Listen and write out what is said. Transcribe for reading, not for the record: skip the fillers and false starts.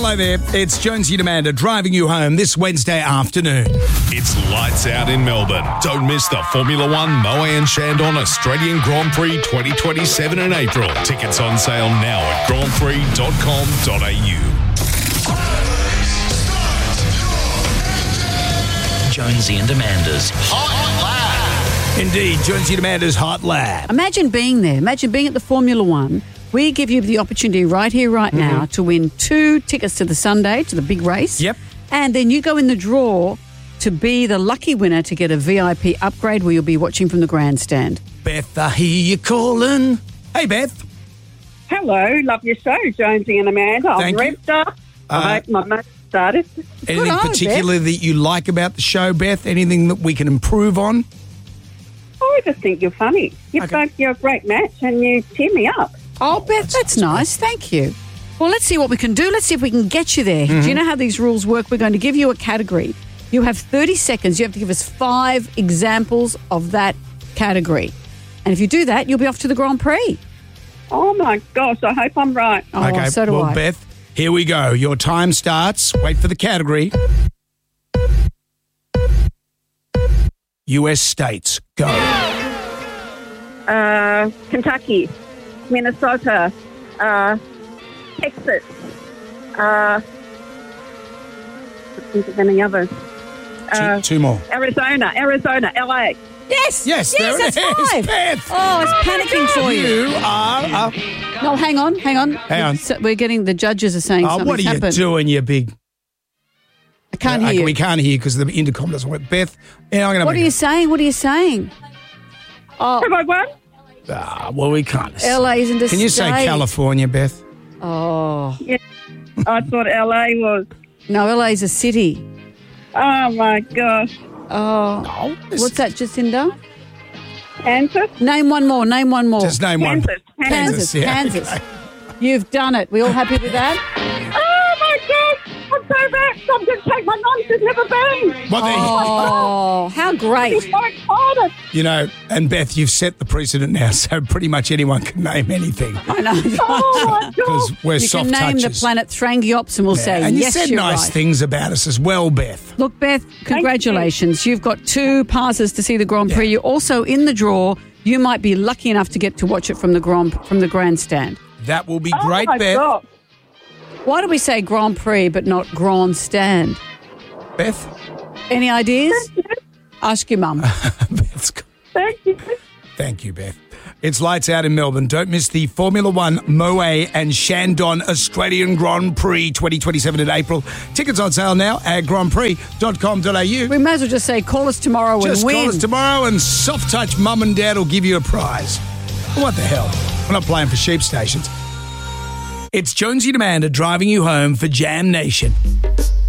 Hello there, it's Jonesy and Amanda driving you home this Wednesday afternoon. It's lights out in Melbourne. Don't miss the Formula One Moe and Chandon Australian Grand Prix 2027 in April. Tickets on sale now at grandprix.com.au. Jonesy and Amanda's Hot Lap. Indeed, Jonesy and Amanda's Hot Lab. Imagine being there. Imagine being at the Formula One. We give you the opportunity right here, right now, to win 2 tickets to the Sunday, to the big race. Yep. And then you go in the draw to be the lucky winner to get a VIP upgrade where you'll be watching from the grandstand. Beth, I hear you calling. Hey, Beth. Hello, love your show, Jonesy and Amanda. I'm Thank you. revved up. I hope my mate started. Anything on, particular that you like about the show, Beth? Anything that we can improve on? I just think you're funny. You're a great match and you tear me up. Oh, Beth, that's nice. Thank you. Well, let's see what we can do. Let's see if we can get you there. Do you know how these rules work? We're going to give you a category. You have 30 seconds. You have to give us 5 examples of that category. And if you do that, you'll be off to the Grand Prix. Oh, my gosh, I hope I'm right. Oh, so do I. Beth, here we go. Your time starts. Wait for the category. US states. Go. Kentucky, Minnesota, Texas. Can't think of any others. Two more. Arizona, LA. Yes, there that's it is, 5. Beth. Oh, it's panicking for you. You are. No, hang on. Hang on. So we're getting the judges are saying something's What are you happened. doing, you big? I can't hear you. We can't hear you because the intercom doesn't work. Beth, I'm going to. What are you saying? What are you saying? Oh, Have I won? Well, we can't. LA isn't a Can you say state. California, Beth? Oh, Yeah. I thought LA was. no, LA's a city. Oh, my gosh. Oh, No. what's that, Jacinda? Kansas? Name one more. Just name one. Kansas. yeah, Kansas. okay. You've done it. We all happy with that? Oh, my gosh. I'm so vexed. I'm going to take my mum. She's never been. Well, there you- Oh, how great. She's so excited. You know, and Beth, you've set the precedent now, so pretty much anyone can name anything I know. Oh, my gosh. because we're You soft can name touches. the planet Thrangiops and we'll say, and you yes, said you're nice right. things about us as well, Beth. Look, Beth, congratulations. You've got 2 passes to see the Grand Prix. You're also in the draw. You might be lucky enough to get to watch it from the grandstand. That will be Oh, great, my Beth. gosh. Why do we say Grand Prix but not grandstand? Beth? Any ideas? Ask your mum. Beth's got- Thank you. Thank you, Beth. It's lights out in Melbourne. Don't miss the Formula One Moe and Chandon Australian Grand Prix 2027 in April. Tickets on sale now at grandprix.com.au. We may as well just say call us tomorrow Just and win. call us tomorrow and Soft Touch Mum and Dad will give you a prize. What the hell? We're not playing for sheep stations. It's Jonesy and Amanda driving you home for Jam Nation.